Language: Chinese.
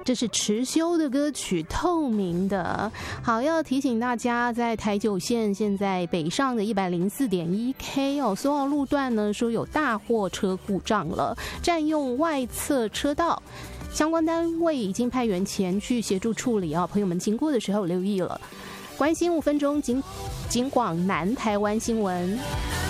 这是迟修的歌曲《透明的》。好，要提醒大家，在台九线现在北上的 104.1K 哦，苏澳路段呢说有大货车故障了，占用外侧车道。相关单位已经派员前去协助处理啊，朋友们经过的时候留意了。关心5分钟，警广南台湾新闻。